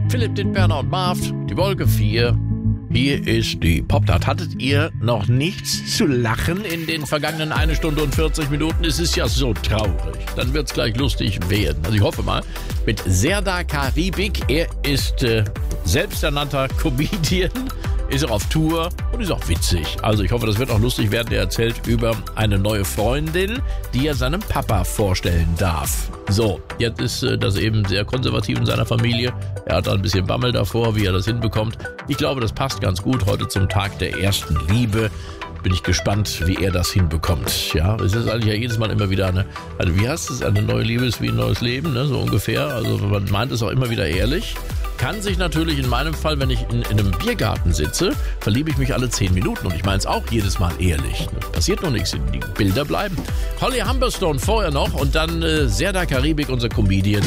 Philipp Dittberner und Marv, die Wolke 4. Hier ist die Popstart. Hattet ihr noch nichts zu lachen in den vergangenen 1 Stunde und 40 Minuten? Es ist ja so traurig. Dann wird's gleich lustig werden. Also ich hoffe mal, mit Serdar Karibik. Er ist selbsternannter Comedian, ist auch auf Tour und ist auch witzig. Also ich hoffe, das wird auch lustig werden. Er erzählt über eine neue Freundin, die er seinem Papa vorstellen darf. So, jetzt ist das eben sehr konservativ in seiner Familie. Er hat da ein bisschen Bammel davor, wie er das hinbekommt. Ich glaube, das passt ganz gut heute zum Tag der ersten Liebe. Bin ich gespannt, wie er das hinbekommt. Ja, es ist eigentlich ja jedes Mal immer wieder also wie heißt es, eine neue Liebe ist wie ein neues Leben, ne? So ungefähr. Also man meint es auch immer wieder ehrlich. Kann sich natürlich in meinem Fall, wenn ich in einem Biergarten sitze, verliebe ich mich alle 10 Minuten und ich meine es auch jedes Mal ehrlich. Passiert noch nichts, die Bilder bleiben. Holly Humberstone vorher noch und dann Serdar Karibik, unser Comedian.